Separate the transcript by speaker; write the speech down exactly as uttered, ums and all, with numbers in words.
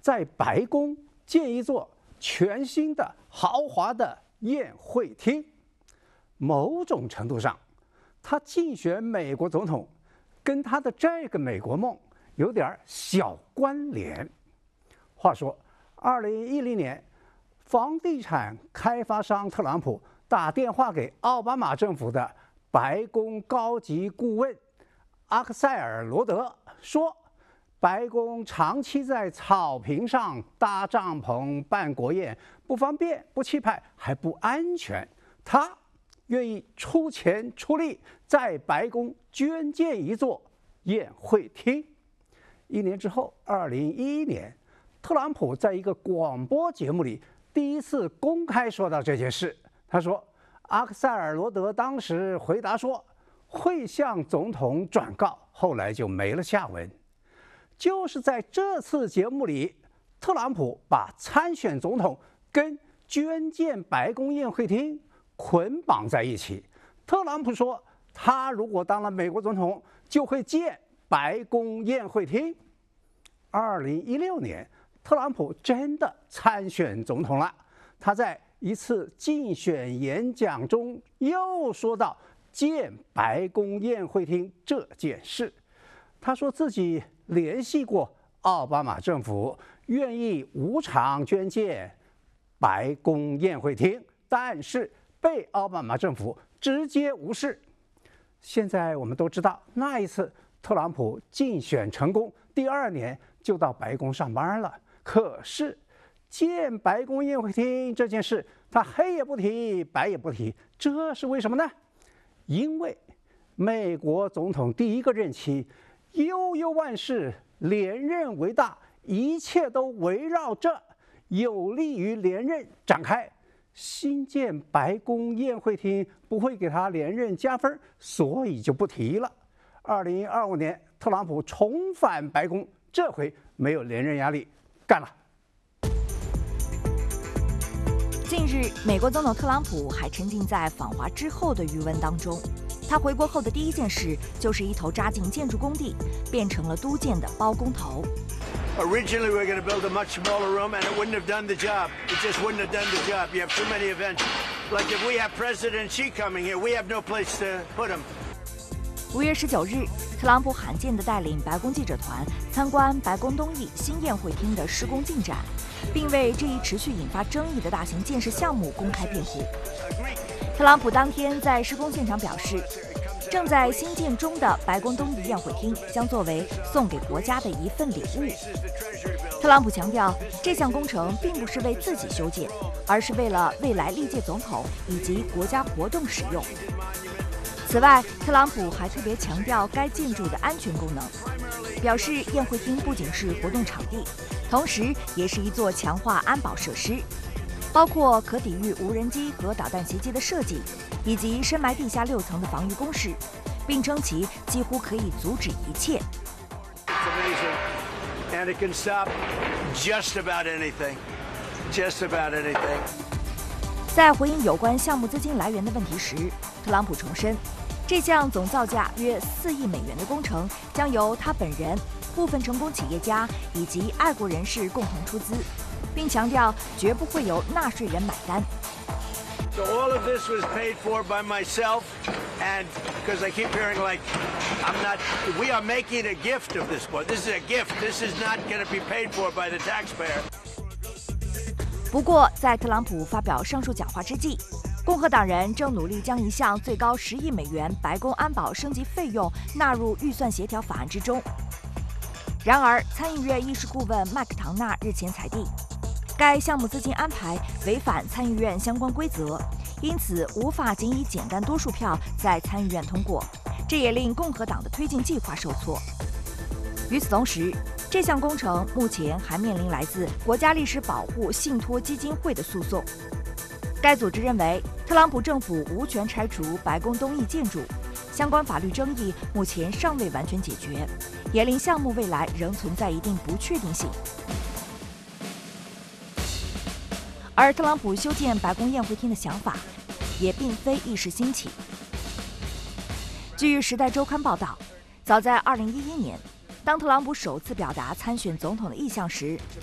Speaker 1: 在白宫建一座全新的豪华的宴会厅。某种程度上，他竞选美国总统跟他的这个美国梦有点小关联。话说，二零一零年，房地产开发商特朗普打电话给奥巴马政府的白宫高级顾问阿克塞尔罗德说，白宫长期在草坪上搭帐篷办国宴，不方便、不气派，还不安全。他愿意出钱出力，在白宫捐建一座宴会厅。一年之后，二零一一年，特朗普在一个广播节目里第一次公开说到这件事。他说，阿克塞尔罗德当时回答说会向总统转告，后来就没了下文。就是在这次节目里，特朗普把参选总统跟捐建白宫宴会厅捆绑在一起。特朗普说，他如果当了美国总统，就会建白宫宴会厅。二零一六年，特朗普真的参选总统了。他在一次竞选演讲中又说到建白宫宴会厅这件事。他说自己联系过奥巴马政府，愿意无偿捐建白宫宴会厅，但是被奥巴马政府直接无视。现在我们都知道，那一次特朗普竞选成功，第二年就到白宫上班了。可是建白宫宴会厅这件事，他黑也不提，白也不提，这是为什么呢？因为美国总统第一个任期悠悠万事，连任为大，一切都围绕着有利于连任展开。新建白宫宴会厅不会给他连任加分，所以就不提了。二零二五年，特朗普重返白宫，这回没有连任压力，干了。
Speaker 2: 近日，美国总统特朗普还沉浸在访华之后的余温当中。他回国后的第一件事就是一头扎进建筑工地，变成了都建的包工头。
Speaker 3: Originally, we were going to build a much smaller room, and it wouldn't have done the job. It just wouldn't have done the job. You have too many events. Like if we have President Xi coming here, we have no place to put him.
Speaker 2: 五月十九日，特朗普罕见地带领白宫记者团参观白宫东翼新宴会厅的施工进展，并为这一持续引发争议的大型建设项目公开辩护。特朗普当天在施工现场表示，正在兴建中的白宫东翼宴会厅将作为送给国家的一份礼物。特朗普强调，这项工程并不是为自己修建，而是为了未来历届总统以及国家活动使用。此外，特朗普还特别强调该建筑的安全功能，表示宴会厅不仅是活动场地，同时也是一座强化安保设施，包括可抵御无人机和导弹袭击的设计，以及深埋地下六层的防御工事，并称其几乎可以阻止一切。
Speaker 3: And it can stop just about anything. Just about anything.
Speaker 2: 在回应有关项目资金来源的问题时，特朗普重申，这项总造价约四亿美元的工程将由他本人、部分成功企业家以及爱国人士共同出资，并强调绝不会由纳税人买单。
Speaker 3: So all of this was paid for by myself, and because I keep hearing like, I'm not, we are making a gift of this one. This is a gift. This is not going to be paid for by the taxpayer.
Speaker 2: 不过，在特朗普发表上述讲话之际，共和党人正努力将一项最高十亿美元白宫安保升级费用纳入预算协调法案之中。然而，参议院议事顾问麦克唐纳日前裁定，该项目资金安排违反参议院相关规则，因此无法仅以简单多数票在参议院通过，这也令共和党的推进计划受挫。与此同时，这项工程目前还面临来自国家历史保护信托基金会的诉讼。该组织认为，特朗普政府无权拆除白宫东翼建筑，相关法律争议目前尚未完全解决，也令项目未来仍存在一定不确定性。而特朗普修建白宫宴会厅的想法，也并非一时兴起。据《时代周刊》报道，早在二零一一年，当特朗普首次表达参选总统的意向时，